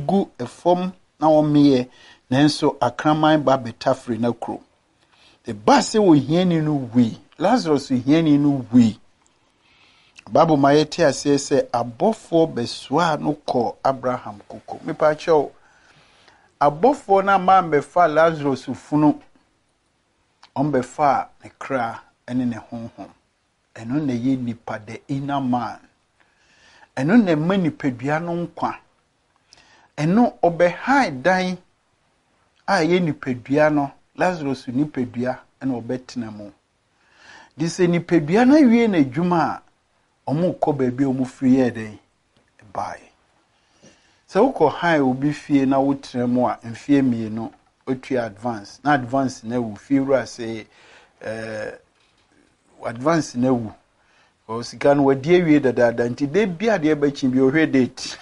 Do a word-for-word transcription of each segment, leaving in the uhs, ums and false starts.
egu efom na omeye nanso akraman ba betafre na kro the base wo hiani no wi Lazarus hiani no wi Babu mayeti ase se abofo beswa no ko Abraham koko me pa cho abofo na ma mbefa Lazarus funu ombefa ne kra ene ne honhom eno ne ye nipa the inner man eno ne mani pedua no nkwa eno obe hai dan a ye nipadua no Lazarus nipadua ena obetena mu dise nipadua na wie na adwuma omu ko baabi omu free ye den bai se uko hai obi fie na wotena mu a mfie mie no otu advance na advance na wu fie ru ase eh advance na wu o sika no wadi awie dada nti de bia de ba chi bi ohwe date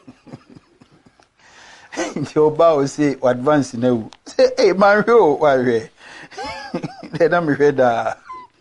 nti oba o say advance na wu say eh man hwe o wa hwe de na me hwe da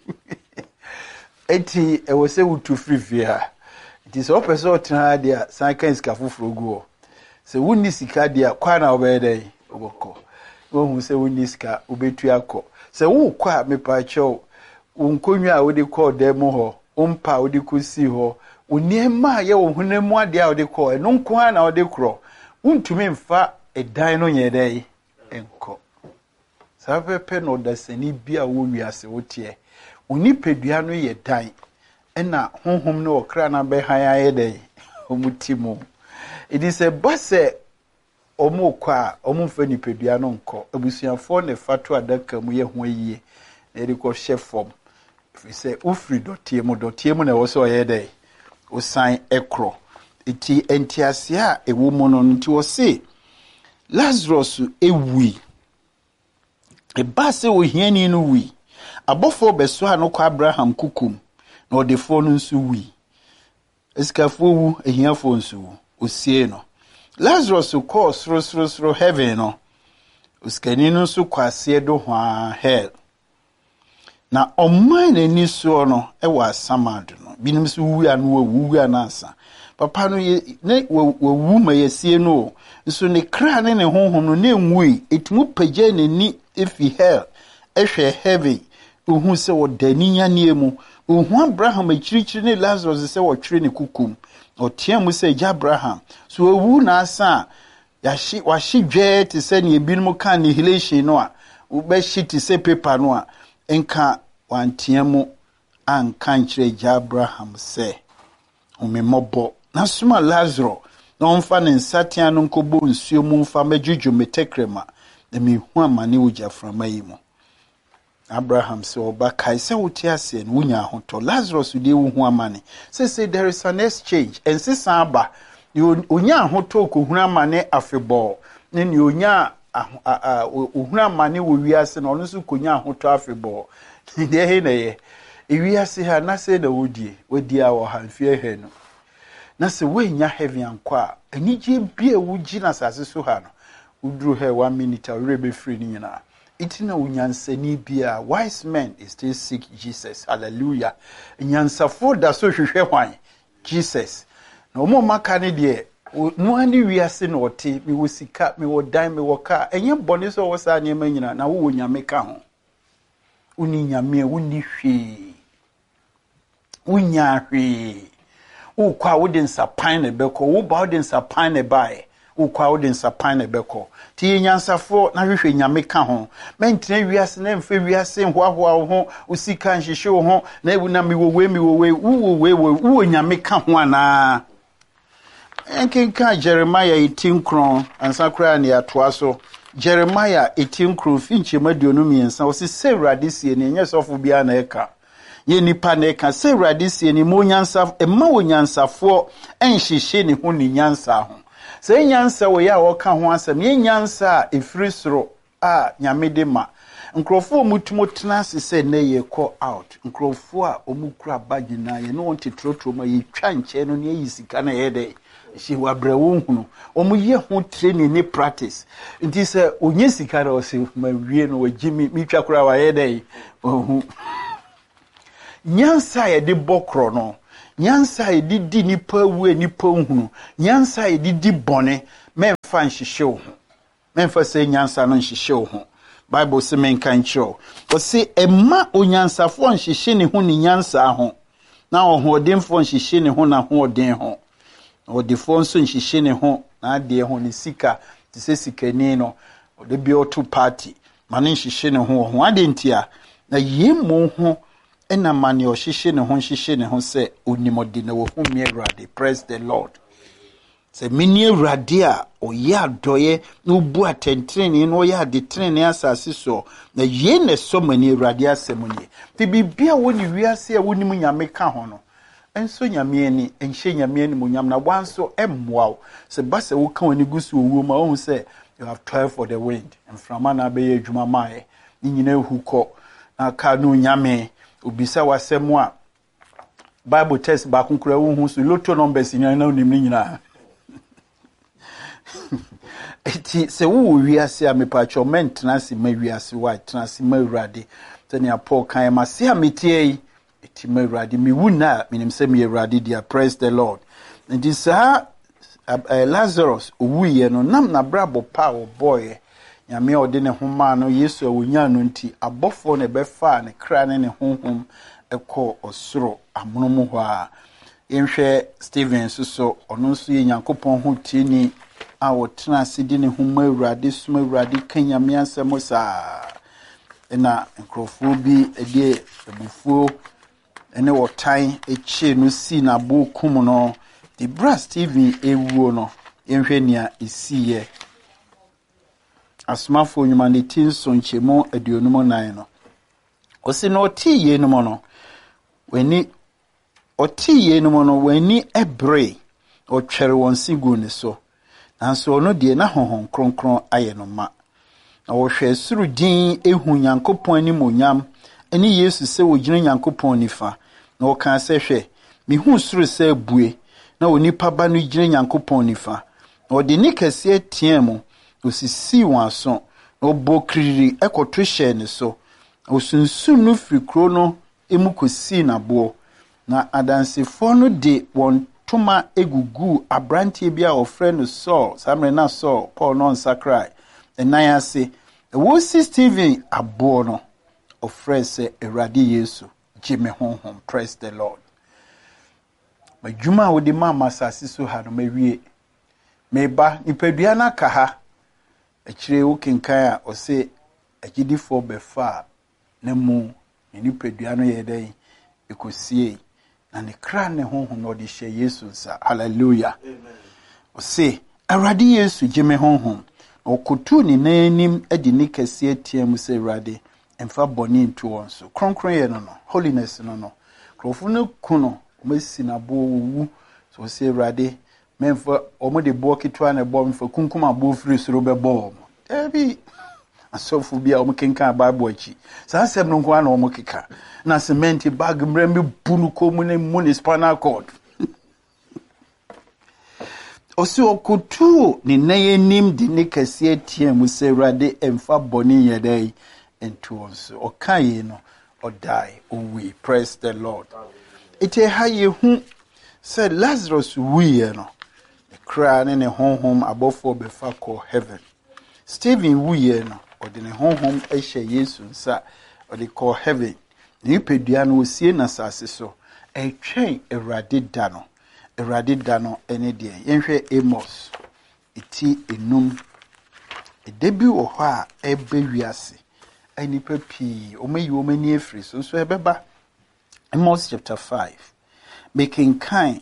eti e wo say wutu free via it is all person otena dia san kan sika foforo gu se wonni sika dia kwa na obe dey oboko wo hu se wonni sika obetu akọ se wo kwa me pa chew unkonwa a wodi call dem ho umpa wodi kusi ho uniema ye wo hunemu ade a wodi call eno nko na wodi kro untumi mfa edan no nyedey enko sapepe no dasani bia wo wiase wotie unipedua no ye dan ena honhom no okra na be han ayedey omutimo it is a base omo kwa omo mfa nipedua no nko abusuafo ne fatu adaka mu ye ho yie na eri ko chefom fi se ufri dotie mu dotie mu na wo so yedey osan ekro iti entiasia ewo mu no nti wo se Lazarus ewi e base wo hiani no wi abofo beso ha no kwa Abraham kukum na odefo no nso wi eskafo wu ehiafo nso wu osie no Lazarus ko sro sro sro heaven no uskani no nso kwase do hwa hell na oman ni so no e wa samad no binim so wu anu wu anasa papa no ye ne wu ma yesie no nso ne kra ne ne honhom no ne nwui etumu pagye ne ni efi hell ehwe heaven ohu se wodani yanie mu ohu Abraham akirichiri ne Lazarus se wotwere ne kukum otia mu se ja Abraham so owu na asa yashi washi dwe te se ne ebinum kan annihilation no a ube shiti se paper no a enka wantia mu anka nkire ja Abraham se umemobbo na suma Lazarus na onfa ne nsatia no nkobo nsuo mu mfa majuju metekrema na mehu amane uja framayi mu Abraham se oba kai se wotiase no wunya hoto Lazarus de wo hu amane say say there is an exchange and say samba onya hoto ko hu amane afebo ne ne onya ohunu amane wo wiase no no so konya hoto afebo de he na ye ewiase ha na se na wodie wodi a wo hanfie he no na se wenya heaven ankwa anije bia wugi na sase so ha no udru he one minute awre be free ni nyina itina unyansani bia wise men is still seek Jesus hallelujah nyansafo da so hwehwe hwan Jesus na omo maka ne de no ani wiase na ote mi wo sika mi wo dan mi wo ka enye bone so wo sa nyema nyina na wo nyame ka ho uni nyame uni hwe unya hwe ukwa wodin sapan ne beko wo ba wodin sapan ne bae ukwa wodin sapan ne beko ti nyansafo na hwehwe nyame ka ho mentene wiase na mfe wiase hoahoa ho usika nhihye ho na ebu na mi wo we mi wo we wo we wo nyame ka ho ana enkenka Jeremiah eighteen kron ansakra ne atoa so Jeremiah eighteen kron finche maduonu miensa o se Sewrade sie ne nyesofo bia na eka ye nipa na eka Sewrade sie ne mo nyansa emma wo nyansafo enhihye ne ho ne nyansa ho se nyansa wo ya wo ka ho asem ye nyansa efiri soro a nyamede ma nkrofo mutumotena se na ye call out nkrofo a omukura bagina ye no wonte trotro ma ye twa nche no ne yisika na ye de she wabrewo hunu omuye ho training ni practice nti se onye sika na o se ma wie no wagimi mi twakura wa ye de ohu nyansa ye de bokro no nyansa ye di di nipa wu nipa hunu nyansa ye di di bone fan shishio. Men for say nyansa no shishio. Bible say men kan chiro. O say emma onyansa fo nhihye ne ho ni nyansa ho. Na ohodin fo nhihye ne ho na hoden ho. Odifo nso nhihye ne ho na ade ho ne sika ti se sikani no. Ode bi oto party. Mane nhihye ne ho ho ade ntia na yemu ho ena mane ohihye ne ho nhihye ne ho se onimodi na wo hu mi Awurade. Praise the Lord. Se mini Awurade a oya doye no bu atentrene no ya de trene asase so na ye ne so mani Awurade asemunye ti bibia woni wiase a woni munyame ka ho no enso nyame ani enhye nyame ani munyam na wanso emmoa se base wo ka woni gusu owo ma wo se you have toiled for the wind and from na be adwuma mae ni nyina ehuko na ka no nyame obisa wasemu a Bible test ba kunkura wo hu so lotto numbers nyina na onim ni nyina eti se wo wiase a mepacho maintenance ma wiase wa tenase ma Awurade tani apo kan ma se ametie eti ma Awurade mi wuna minim se mi Awurade dia. Praise the Lord. And this uh, uh, Lazarus uwiye no nam na brabo pa o boy nyame ode ne homa no Yesu awonya no nti abofo ne befa ne kra ne ne honhom ekọ osoro amonomo ho a yenhwe Stephen so so ono so ye Nyankopɔn ho tieni a wotena sidi ne homa Awurade suma Awurade kanyame asemo saa ena nkrofo bi ede ebufuo ene wotan eche no si na bo kum no the bra Stephen ewuo no yenhwe nia esiye asmafo nyuma ne tinso nchemo aduonum nan no osi no otiye no no weni otiye no no weni ebre otwere won sigu ne so nanso ono de na honhon kronkron aye no ma na wo hwe suru din ehu Nyankopɔn ani monyam eni Yesu se wo gina Nyankopɔn nifa na wo kan se hwe mi hu suru se bue na onipa ba no gina Nyankopɔn nifa na ode ni kase tiemu osisi wanso na obokriri ekoto hye ne so osunsun no fikro no emukosi na bo na adansefo no de won toma egugu abrantie bia ofre no Saul samre na Saul Paul no nsakrai enan ase wo si Stephen abo no ofre se Awurade Yesu jime honhom. Praise the Lord. Majuma wo de mama sase so ha no mawie meba nipadua na ka ha akire wo kenkan a ose agidifo befa na mu nipadua no ye den ekosie na ne kra ne honhom no de hye Yesu sa. Hallelujah. Amen. Ose Awurade Yesu jime honhom okotu ni nanim edi ni kase atiam se Awurade emfa boni ntu won so kronkron ye no no holiness no no krofo no kuno mesi na bo wu so se Awurade memfa omo de bo kitwa na bo mfa kunkum abo firi soro be bo ebi asofu bia omo kenka Bible achi sa sem no kwa na omo keka na cement bag mrembe bunu komu ne municipal court osi okutu ni nayenim de ne kase atiam se Awurade emfa boni yedai into us okaye no or die owi. Praise the Lord. Ite haye hu said Lazarus we no the cry ne ne honhom abofo befa call heaven. Stephen we no or the honhom ehye Yesu nsa or they call heaven. Ni pedua no osie na sase so e twen Awurade da no Awurade da no ene de yenhwe Amos iti enum e debi wo ho a ebe wiase ani papi omeyi omani afri so so ebeba. Amos chapter five making kind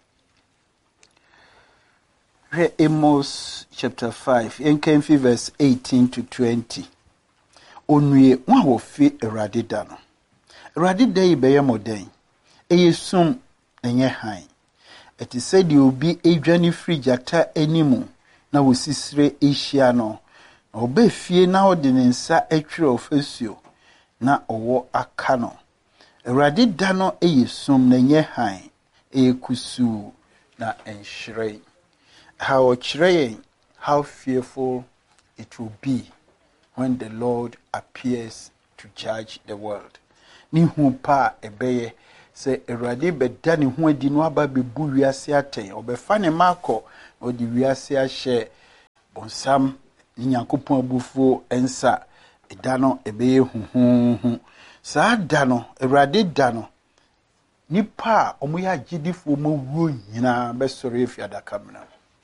re Amos chapter five in can verse eighteen to twenty onwie wa wo fi Awurade da no Awurade da yi be ye moden eyesum enye han eti said you be adwane free jata animu na wo sisire ehia no obe fie na ordinansa atwere ofasuo na owo aka no Awurade da no eyesum na nye han ekusu na enhire how chire how fearful it will be when the Lord appears to judge the world. Ni hu pa ebeye se Awurade beda ne hu adi no aba bebu wiase aten obefa ne mako odi wiase ahye bonsam ni Nyankopɔn abufuo ensa eda no ebeye huhuhu saa da no Awurade da no nipa omo ya gidifo mo wuo nyina besore efi adaka mena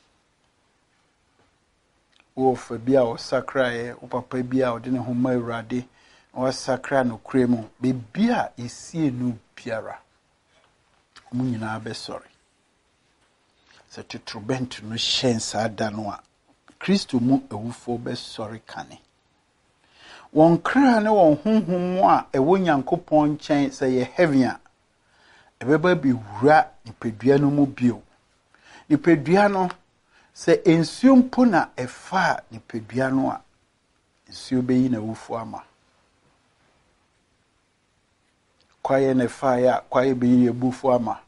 wo fa bia o sakrae o papa bia o de ne ho ma Awurade o sakra no kremu be bia esie nu biara omo nyina besore se tutrubent no hyen saa da no a Kristo mu ewufo besore kane won kra ne won honhom a ewo Nyankopɔn nkyɛn sɛ ye heaven a ebeba bi wura nipadua no mu bio nipadua no sɛ ensuo mpo na efa nipadua no a ensuo beyi na ewufo ama kwaye ne fa ya kwaye beyi ebufo ama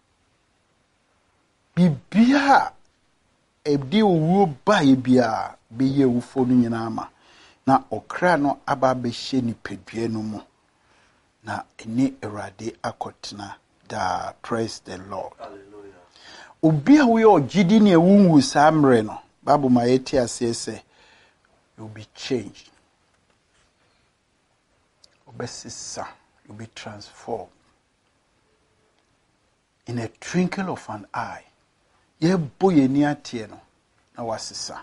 bibia ebdi owo ba ye bia beyi ewufo no nyina ama na okra no aba be hye nipadua no mu na eni Awurade akotena da. Praise the Lord. Hallelujah. Obi a we ogidi ne ewunwu samre no Bible ma yeti ase se you be changed. Obesisa, you be transformed in a twinkle of an eye. Ye boye ni atie no na wasisa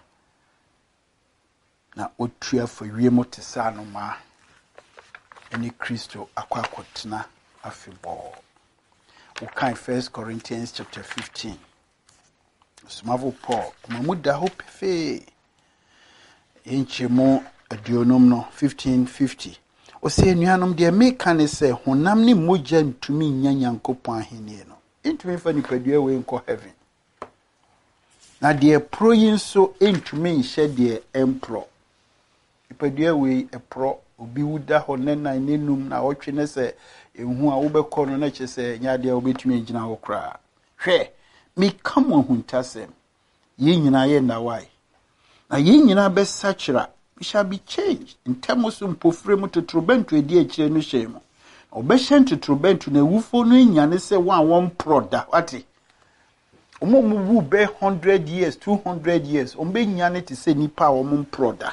na otua for wiemo tesa no ma eni Kristo akwa akotena afebo. We can First Corinthians chapter fifteen. Smavo Paul, mamuda hope fe inchemo adionom no fifteen fifty. O se nuanom de meka ne se honam ni mogya ntumi nya Nyankopɔn ahenie no. Ntumi fa nipadua we nko heaven. Na de pro yin so ntumi nhye de empro. Nipadua we epro obi wuda ho nena nenum na otwe ne se ehu a wo bekɔ no na kyese nya de obetumi agina ho kra hwɛ me kam ahuntasem ye nyina ye na why na ye nyina be sachira we shall be changed in terms of mpofre mu totrobentu edi akire no hyem obɛhyɛ totrobentu na ewufo no nyane se wan won proda wati omo mu wu be one hundred years two hundred years ombe nyane te se nipa a omo proda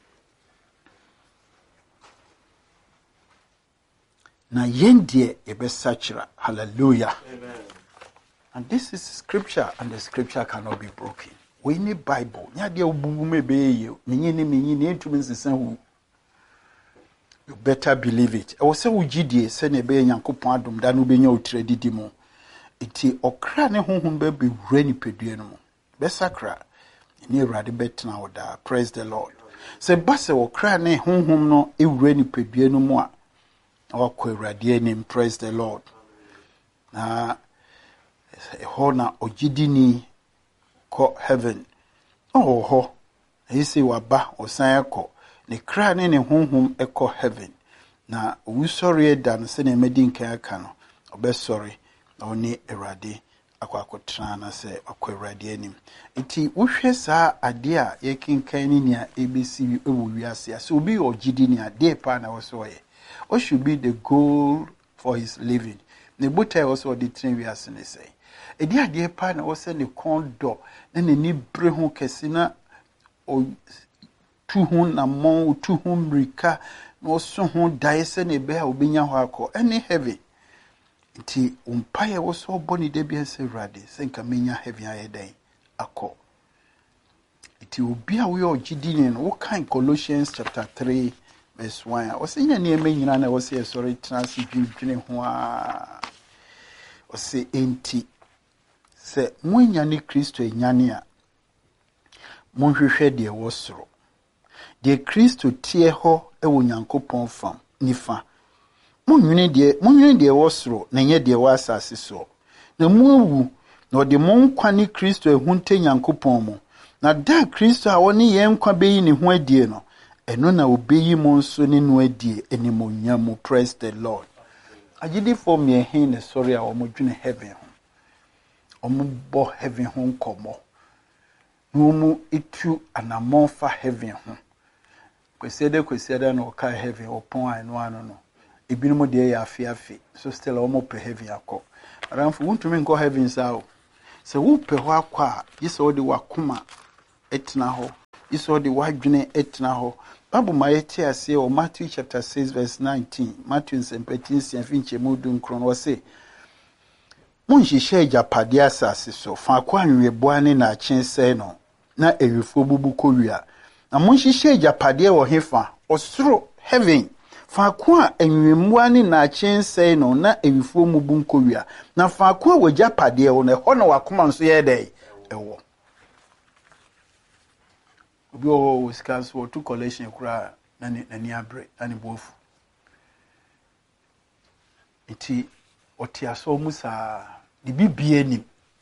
na yendie ebe sachira. Hallelujah. Amen. And this is scripture, and the scripture cannot be broken. We need Bible. Nya dia obubu mebe ye. Menyi ni menyi ni entumi nsesa hu. You better believe it. E wo se wugidie se na ebe Nyankopɔn adom da no benya otredidi mu. Iti okra ne honhom be be wura ni pedue no mu. Be sakra. Ni Awurade betena oda. Praise the Lord. Se base okra ne honhom no e wura ni pedue no mu a praise the Lord. Na hona ogidini ko heaven. Oh ho. Isi waba osan ekọ. Ne kra ne ne honhom ekọ heaven. Na usori eda no se na medi nkan aka no. Obesori na oni Awurade akọ akotena na se akọ Awurade anim. Enti wohwe saa ade a yekinkan ni nia ebesi ewu wiase. So obi ogidini ade pa na wo so ye. What should be the goal for his living? Ne buta also the train we are saying say. E dia de pa na wo se ne kondo na ne ni bre ho kese na o tu ho na mon tu ho mrika no so ho dai se ne be a obenya ho akọ any heavy. Nti umpaye wo so boni de bia se Awurade se nka menya heavy aye dan akọ. Nti obi a we ogidini no wo kan Colossians chapter three verse one. O se nya ne nyina na wo se sorry trans dwudwene ho a o se enti se munya ne Kristo enyane a monhwehwe de wo soro de Kristo tie ho e wo Nyankopɔn fam nifa monwene de monwene de wo soro na nye de wo asase so na mu awu na de mon kwa ne Kristo ehunte Nyankopɔn mu na da Kristo a woni ye nkwa beyi ne ho adie no eno na obeyi mo nso ne no adie enimonya mu. Praise the Lord. Agidi for me hin ne sorry a omo dwene heaven ho omo bo heaven ho nkomo no mu itu anamon fa heaven ho kwesede kwesede na oka heaven opon anu anu no ebinum de ya afi afi so still omo pe heaven akọ aramfo wuntumi nko heaven sao se wo pe ho akọ a yese wo de wakoma etna ho iso de wadwene etna ho Bible ma yete ase o Matthew chapter six verse nineteen Matthew seventeen finche mudun kron wo se Munhihye agapade asase so fa kwa anweboa ne na akyense no na ewifo bubu kowia na munhihye agapade wo hefa osoro heaven fa kwa anwemmoa ne na akyense no na ewifo mu bu kowia na fa kwa wagapade wo na ho na wakoma nso ye dai ewo obi o skas wo to collection kura na na ni abre ani bofu iti otiaso musa di bibie nim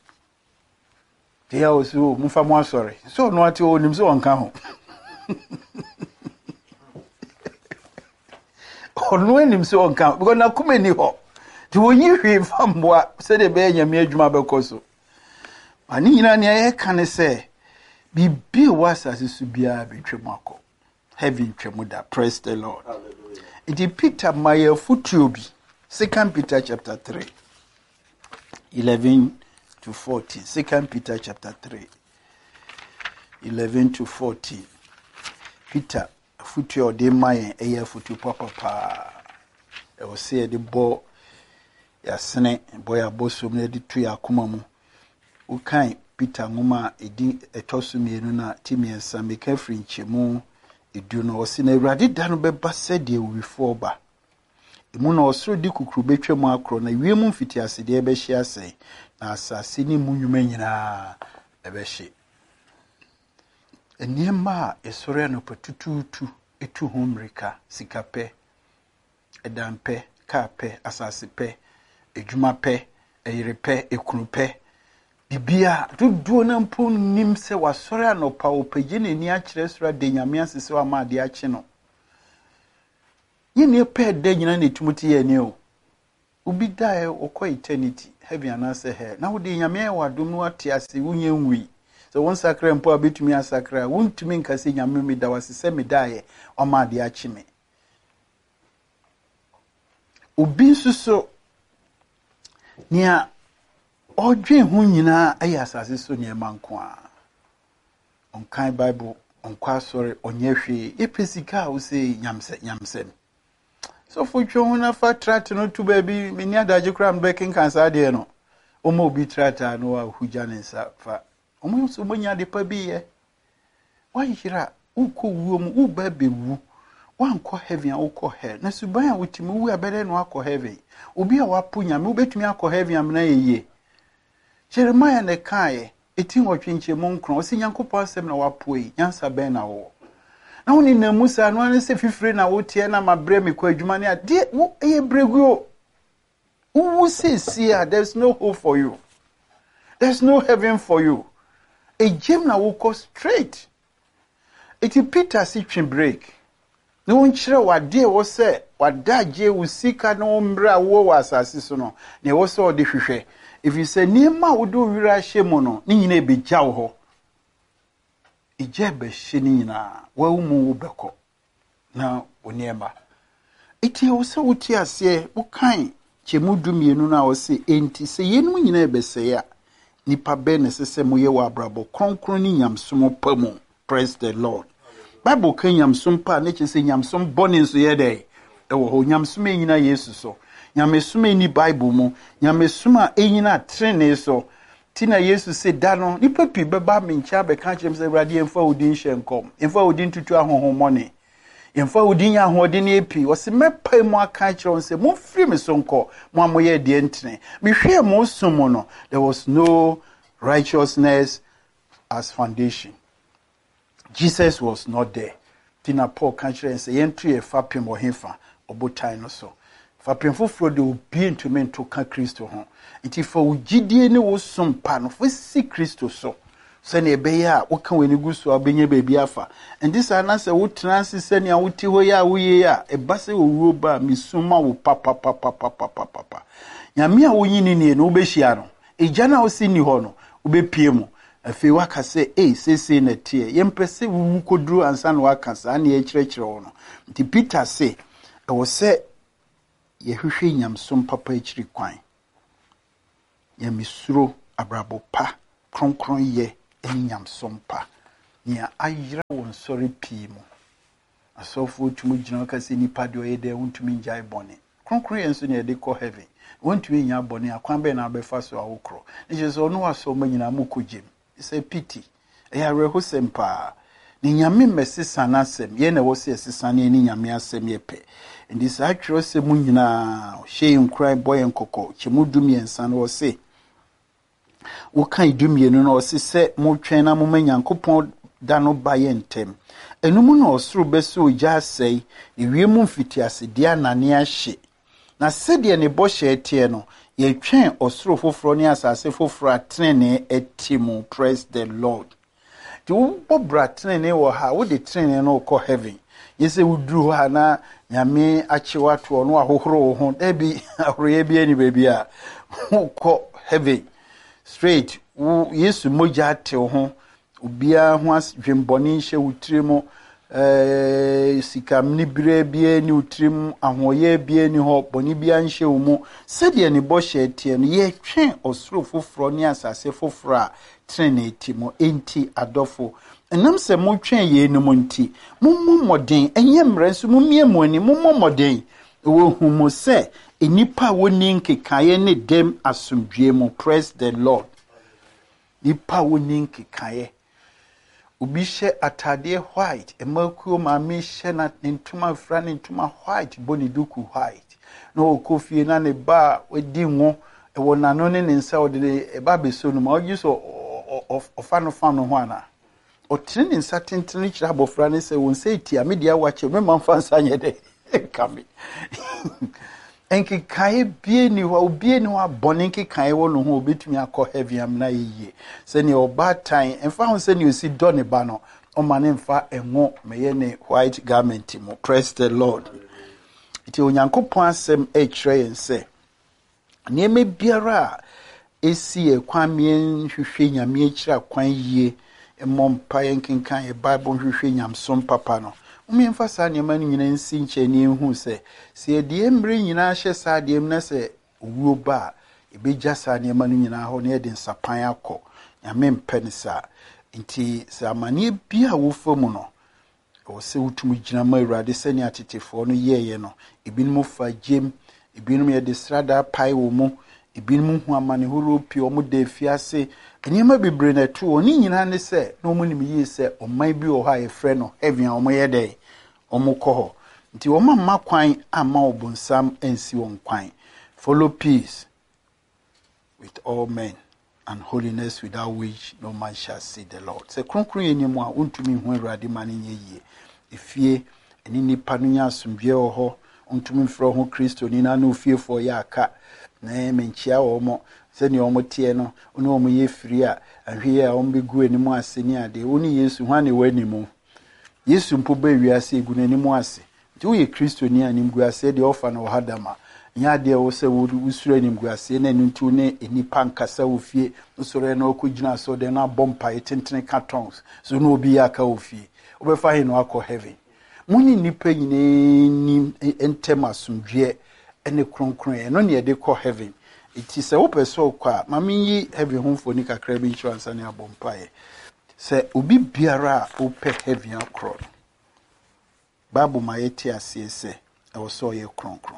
dia osu mu fa mo asore so no ati o nim so onka ho ono nim so onka because na kuma ni ho ti wonyi hwe fa mboa se de be nyame adwuma bekoso ani nyina ne ye kan se bibie wasase su bia betwem akọ heaven twem da praise the Lord. Hallelujah. It Peter my footiobi Second Peter chapter three eleven to fourteen. Second Peter chapter three eleven to fourteen. Peter futio de maye eye futu papa pa e o se de bo ya sene bo ya bosom na de tu ya akoma mu ukan Peter ngoma edi etosu mienu na timiensa meka frinchemu edu no o se na Awurade da no beba se de wifo ba emu na osoro di kukuru betwem akro na wiem mfiti asede ebe hye ase na asase ni munwuma nyina ebe hye eniema esore no patututu etu homrika sikape edampe kape asase pe edwuma pe eyirepe ekunupe bibia duduo na mpo nim se wasore anopa opagye ne ni akire sora de nyame asese wa ma de akye no yini pe de nyina ne tumuti ye ni o ubi dae okọ eternity heaven anase he na wo de nyame wa dum no ate ase wunye nwi so won sakra mpo abetumi asakra wontumi nkase nyame me da wasese me dae o ma de akye me ubi nsuso nia odwen hu nyina ayi asase so ne manko a onkan bible onkwa sori onyehwe epesika wo se nyamse nyamse so for you na fa trat no to baby me ni adaje kra mbreking cancer de no o mo bi trata no a huja ne sa fa o mo so mo nya de pa bi ye wa yira uko wuo mu u ba bewu wan ko heaven a uko hell na suban a wutimi wu abere no akọ heaven obi a wapo nyame obetumi akọ heaven amna yeye Jeremiah ne kae etin otwenche mo nkron o si nyankopɔ asɛm na wapo yi nyansa bɛn na wo na woni na musa no an se fifire na wotie na mabre me kwa adwuma ne ade wo eye bregu wo se sia there's no hope for you, there's no heaven for you e gem na wo go straight eti Peter si twen break no nkyere wade wo se wadaje wo sika no mbra wo wa asase so no ne wo se ode hwehwe if you say niema wodo wira hyemo no ni nyina ebegya wo ho ije be hye ni nyina wa umu wo beko na oniema eti wo se wuti ase wo kan chemudu mienu na wo se enti se yenu nyina ebese ya nipa be ne sese moye wa abrabo kronkron ni nyamsom pamu praise the Lord. Bible kan nyamsom pa ne che se nyamsom boni so ye dey e wo ho nyamsom nyina Yesu so nyamesum ni Bible mu nyamesum a enyina trene so tina Yesu se da no nipa pi beba me ncha be kan chem se Awurade emfa odin hyenkom emfa odin tutu ahohomone emfa odin ya hodin epi wo se mepa mu aka kire se mo firi me so nko mo amoye de ntene me hwe mo sum no there was no righteousness as foundation. Jesus was not there. Tina Paul kan kire se yentu e fapem wo hefa obotan no so fapemfo fro de obi ntumi nto ka Kristo ho enti fa ugidie ne wo sompa no fa si Kristo so se ne ebe ya wo kan wani gusu abenye bebi afa and this anase wo transi se ne awoti ho ya wo ye ya e base wo wo ba misuma wo papa papa papa papa nyame a wo nyini ne no obehia no eja na wo si ni ho no obepie mu afi waka se eh sese na tie yempese wo koduru ansa na waka sa na ye kirekire wo no nti Peter se e wo se yehwehwe nyamsom papa ekiri kwan ya misuro abrabo pa kronkron ye enyamsom pa nia ayira won sori pii mu asofo tumu gina ka se nipa de oyede wontumi njai bone kronkron yenso ne de ko heaven wontumi nya bone akwan be na abefa so awokro ne je so no aso manyina mu kogem it's a pity eya reho sempa ni nyame mesesa na asem ye na wo se esesa ne ni nyame asem ye pe ndi sa twero se mu nyina hye nkran boy nkoko chemu dumiensa no wo se wo kan dumienu no wo se se mo twen na mo manyankopon da no baye ntem enum na osoro beso oja asei ne wiemu mfitiase dia nane ahye na sede ne bo hye tie no ye twen osoro foforo ne asase foforo atrene etimu. Praise the Lord. Tu bobra trene wo ha wo de trene no ko heaven yese wuduru ha na nyame achewa to no ahohoro ho da bi ahoroye bi ani baby a ko heaven straight wo yesu moja te ho obia ho asdwemboni hye wutrimo eh sikamni bire bie ni utrim ahoye bie ni ho boni bia nhye wo mu sede ne bo hye tie no ye twen osoro foforo ne asase foforo a trinity mo enti adofo enam se mo twen ye no monti mommo moden enye mranso momie mo ani mommo moden wo hu mo se enipa woni nkekaye ne dem asomdwe mo. Praise the Lord. Nipa woni nkekaye obi hye atade white emakuo ma me hye na ntuma fra ne ntuma white boni duku white no okofie na ne ba wadi ngo e wonano ne nsa odede e ba beso no ma ogi so of ofano fano ho ana o training certain training kira abofra ne se won say tia media wache me man fansa nyede kame enki kai bie ni wa obie ni wa bone enki kai wo no ho obetumi akọ heavy am na yiye se ni oba time enfa ho se ni osi do ne ba no o ma ne mfa enwo meye ne white garment mo. Praise the Lord. Iti onyankopon asem e kire yen se ne me biara esi e kwamien hwehwe nyame akira kwan yie emompa yenkenkan e Bible hwehwe nyamsom papa no umi mfasa ne manu nyina nsi nche ne hu se se de emre nyina hye sa de emna se owuo ba ebeja sa ne manu nyina ho ne de nsapan akọ nyame mpene sa nti se amane bia wo famu no o se utumu gina ma urade se ne atetefo no yeye no ebinum fa gem ebinum ye de strada pai wo mu ebinum hu amane horo pi o mu de fiase enima bebre na tu oni nyina ne se no mu nim yi se o man bi o ha ye frɛ no heaven o mo ye de o mo kɔ ho nti o ma ma kwan ama obonsam ensi won kwan. Follow peace with all men and holiness without which no man shall see the Lord. Se kronkron enimu a untumi hu Awurade ma ne yie efie eni nipa no nya asomdwe o ho untumi mfro ho Kristo ni na no fie fo ya aka na menchia wo mo se ni o mo tie no oni o mo ye firi a ahwe a o mbegu enimu ase ni ade oni Yesu hwane wanimu Yesu mpo ba wiase egu n'animu ase nti wo ye Kristo ni anim gu ase de ofa na hadama nya de wo se wo usura anim gu ase na ntu ne enipa nkasa wo fie usura na okugina so de na bompa etentene cartons so no obi aka wo fie obefa he no akọ heaven muni nipa nyine ni entem asomdwe ene kronkron e no ne de kọ heaven it is a opeso kwa mami yi heaven home for ni kakra bi insurance ani abompa e se obi biara ope heaven akro babu mayeti ase se e wo so ye kronkron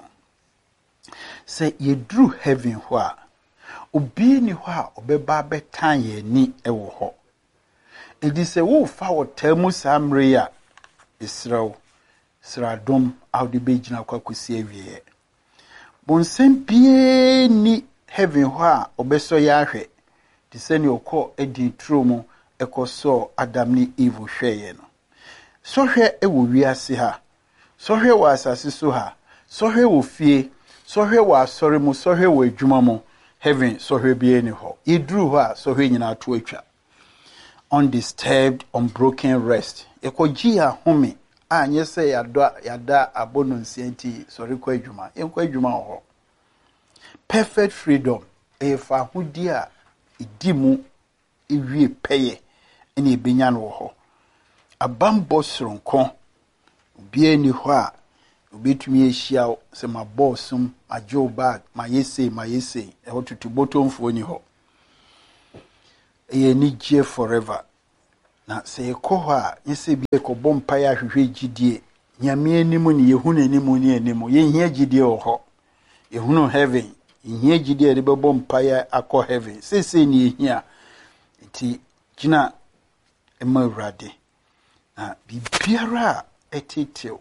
se ye dru heaven ho a obi ni ho a obeba betan ye ni e wo ho edi se wo fa wo tamu samre ya Israel sradom awde begina kwakosi awie bonsem bie ni heaven ho a obeso ya hwe ti se ni okọ edi tromo ekoso Adam ni Eve hweye no so hwe e wo wiase ha so hwe wo asase so ha so hwe wo fie so hwe wo asore mu so hwe wo adwuma mu heaven so hwe bie ni ho idru ho a so hwe nyina to atwa undisturbed unbroken rest ekoji a home anye se yada yada abono nsienti sori kwa adwuma enkwa adwuma ho perfect freedom e fa hudi a idimu ewie peye ene ebenya no ho abambo sronko bie ni ho a obetumi ehia se ma bossum ma joe bag ma yese ma yese e hotutu botomfo ni ho e ni je forever na se ekɔ hɔ a yɛsɛ bi ekɔbɔ mpaeɛ ahwehwɛ gidie nyame anim ne yehu n'anim ne anim yɛhia gidie wɔ hɔ yehunu heaven yehia gidie de bɛbɔ mpaeɛ akɔ heaven sese ne yehia nti gina ɛma Awurade na bibiara a ɛtetew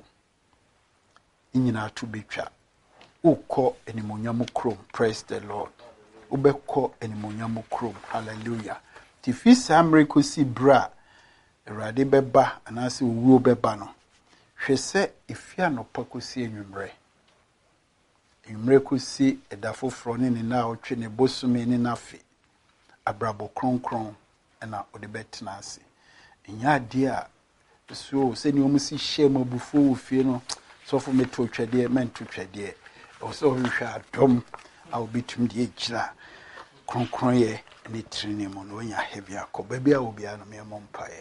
nyina to betwa ukɔ animonyam krom. Praise the Lord. Ubɛkɔ animonyam krom. Hallelujah. Ti fi saa mmereko si bra Awurade bɛba anaasɛ owuo bɛba no hwɛ sɛ efia no pakosi enwumre enwumre kosi ɛda foforɔ ne ne na ɔtwe ne bosome ne nafe abrabo kronkron ɛna ɔde bɛtena ase enya ade a so sɛ ne ɔmo si hyɛ mabufo wo fie no sɔfo meto twɛdeɛ mento twɛdeɛ ɔsɛ ɔhwehwɛ adom a obitum de agyina kronkron yɛ ne trine mu no nya heavy akɔ baabi a obi a no me mpae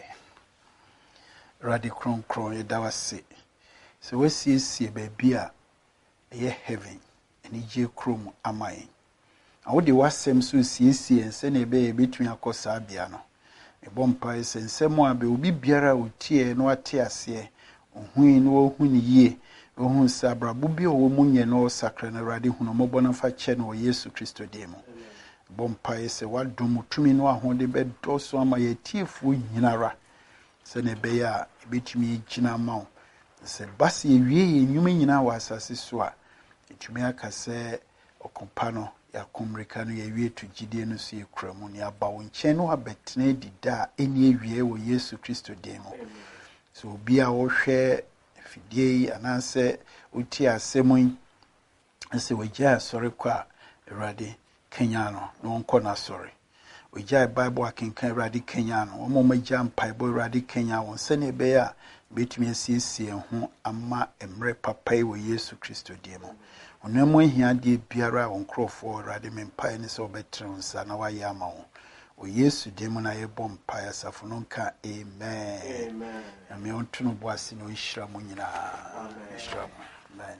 Radi kronkron yɛ da wase sɛ wasiesie baabi a ɛyɛ heaven ɛne gye krom amae a wode wasɛm so siesie sɛ ne be betumi akɔ saa bia no ɛbɔ mpae sɛ nsɛm a be obi biara otie no ate ase ohui no ohu ne yie ohu sabrabo bi o mu nye no sakra na Awurade hunu mobɔ na fa kyɛ no Yesu Kristo dim ɛbɔ mpae sɛ wadom tumi no ahode bɛdɔ so ama yɛtiefo nyinara sɛ ne be ya betumi gyina ma wo sɛ base ewie enyum nyina wɔ asase so a etumi aka sɛ okompa no yakomreka no yewie to gidie no so yekura mu ne aba wo nkyɛn no abɛtena dida eni ewie wɔ Yesu Kristo dim so obi a wo hwɛ fidie anaasɛ uti asɛm yi sɛ wagya asɔre kɔ a Awurade Kenya no na wɔnkɔ na asɔre wagya Bible akenkan Awurade Kenya no wɔn mo gya mpaebɔ Awurade Kenya wɔn sɛ ne be ya betumi asiesie ho ama emre papa yi wɔ Yesu Kristo dim onam ahia de biara wɔn krɔfo Awurade me mpae ne sɛ ɔbɛtre nsa na wayɛ ama wɔn o Yesu dim na yɛbɔ mpae asafo no nka amen amen na me onto no bo ase no nhyira mo nyina amen nhyira mo amen.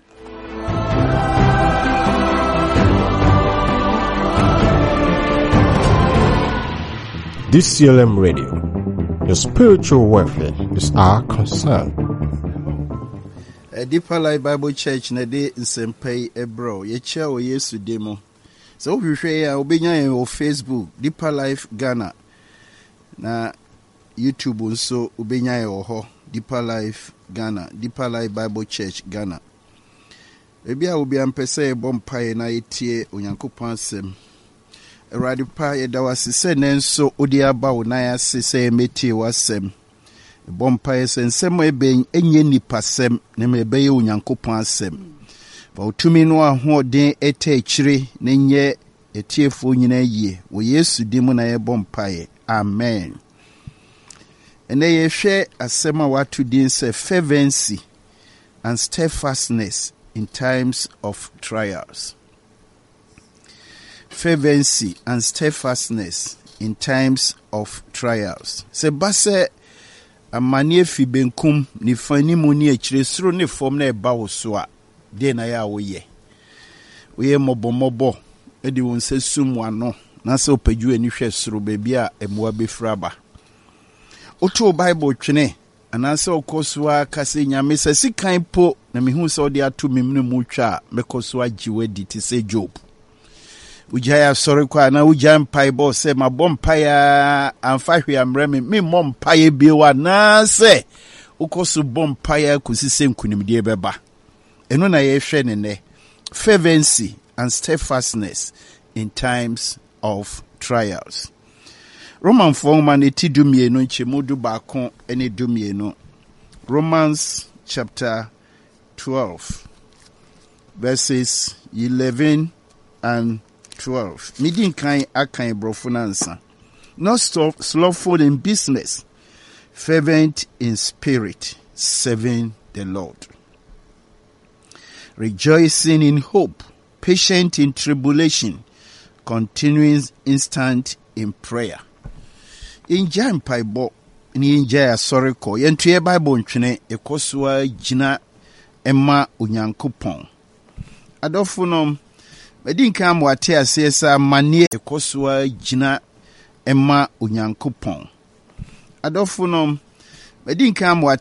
D C L M Radio, your spiritual welfare is our concern. A Deeper Life Bible Church na de nsempei ebro ye chia o Yesu demo. So hwehwe ya obenya o Facebook Deeper Life Ghana na YouTube nso obenya ya ho Deeper Life Ghana, Deeper Life Bible Church Ghana. Ebi a obi ampese e bompae na etie Onyankopɔn asɛm. Awurade pa ye da wase sɛ nenso odi aba wo na ase sɛ metie wasɛm. E bompae sɛ nsɛm eben enye nipasɛm na me bɛyɛ Onyankopɔn asɛm. Ba utumi no ahoɔden eta akyire na nyɛ etiefo nyina yie wo Yesu dim na ye bompae. Amen. Ene ye hwɛ asɛm a watu din sɛ fervency and steadfastness in times of trials. Fervency and steadfastness in times of trials. Se base amane fi benkum ni fani mu ni akyire soro ne fom na eba wo so a de na ya wo ye. Wo ye mobomobo e de won se sum wano na se opaju ani hwe soro ba bia emwa befra ba. Oto Bible twene anase okosua kase nyame se sikan po na mehu se ode ato memne mu twa mekosua giwedi ti se Job. Ujaya sorry kwa na uja mpai bo se mabɔ mpae amfa hwe amrɛ me me mmɔ mpae bi wa na se ukoso bɔ mpae kusi se nkunimdie bɛba eno na ye hwɛ ne ne fervency and steadfastness in times of trials. Roman forman eti dumienu nchemu du baako ene dumienu. Romans chapter twelve verses eleven and twelve. Midin kan akan brofo nansa. Not slothful in business, fervent in spirit, serving the Lord. Rejoicing in hope, patient in tribulation, continuing instant in prayer. In Jan Paibo, in Jaya Soriko, Yentuye Bible ntwene ekosua jina Emma Onyankopɔn. Adofunom medinka mwate asesa manie ekosua jina Emma Onyankopɔn. adɔfo no medi nkan mo